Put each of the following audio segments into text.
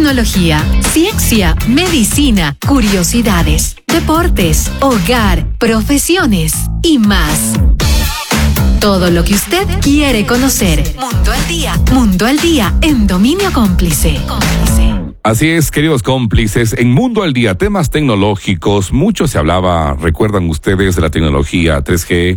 tecnología, ciencia, medicina, curiosidades, deportes, hogar, profesiones y más. Todo lo que usted quiere conocer. Mundo al día en Dominio Cómplice. Así es, queridos cómplices, en Mundo al Día, temas tecnológicos, mucho se hablaba, recuerdan ustedes, de la tecnología 3G,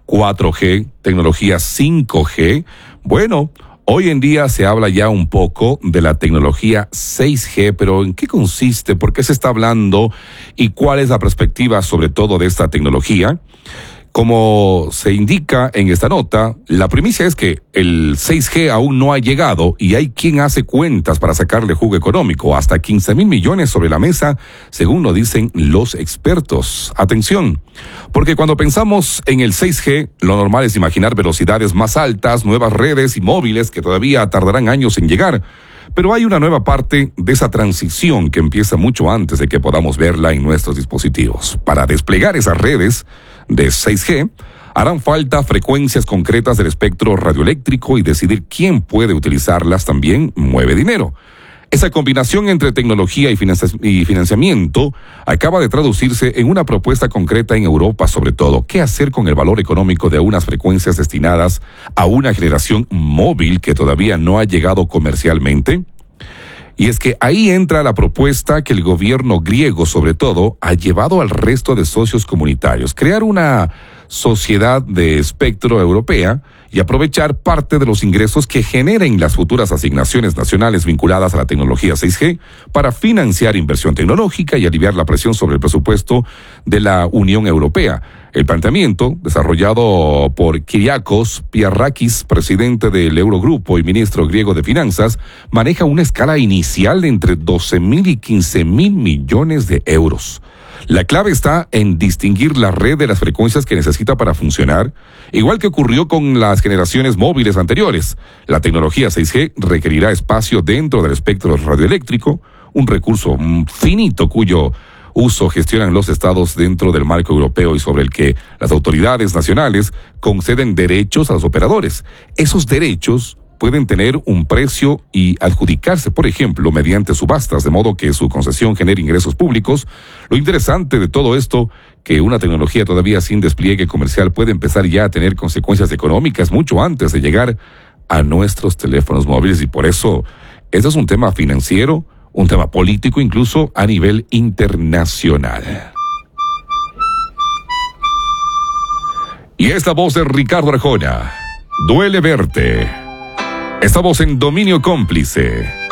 4G, tecnología 5G. Bueno, hoy en día se habla ya un poco de la tecnología 6G, pero ¿en qué consiste? ¿Por qué se está hablando? ¿Y cuál es la perspectiva sobre todo de esta tecnología? Como se indica en esta nota, la primicia es que el 6G aún no ha llegado y hay quien hace cuentas para sacarle jugo económico, hasta 15,000 millones sobre la mesa, según lo dicen los expertos. Atención, porque cuando pensamos en el 6G, lo normal es imaginar velocidades más altas, nuevas redes y móviles que todavía tardarán años en llegar. Pero hay una nueva parte de esa transición que empieza mucho antes de que podamos verla en nuestros dispositivos. Para desplegar esas redes de 6G, harán falta frecuencias concretas del espectro radioeléctrico y decidir quién puede utilizarlas también mueve dinero. Esa combinación entre tecnología y financiamiento acaba de traducirse en una propuesta concreta en Europa, sobre todo, qué hacer con el valor económico de unas frecuencias destinadas a una generación móvil que todavía no ha llegado comercialmente. Y es que ahí entra la propuesta que el gobierno griego, sobre todo, ha llevado al resto de socios comunitarios, crear una sociedad de espectro europea y aprovechar parte de los ingresos que generen las futuras asignaciones nacionales vinculadas a la tecnología 6G para financiar inversión tecnológica y aliviar la presión sobre el presupuesto de la Unión Europea. El planteamiento, desarrollado por Kyriakos Piarrakis, presidente del Eurogrupo y ministro griego de Finanzas, maneja una escala inicial de entre 12,000 y 15,000 millones de euros. La clave está en distinguir la red de las frecuencias que necesita para funcionar, igual que ocurrió con las generaciones móviles anteriores. La tecnología 6G requerirá espacio dentro del espectro radioeléctrico, un recurso finito cuyo uso gestionan los estados dentro del marco europeo y sobre el que las autoridades nacionales conceden derechos a los operadores. Esos derechos pueden tener un precio y adjudicarse, por ejemplo, mediante subastas, de modo que su concesión genere ingresos públicos. Lo interesante de todo esto, que una tecnología todavía sin despliegue comercial puede empezar ya a tener consecuencias económicas mucho antes de llegar a nuestros teléfonos móviles, y por eso este es un tema financiero, un tema político incluso a nivel internacional. Y esta voz de Ricardo Arjona, Duele Verte. Estamos en Dominio Cómplice.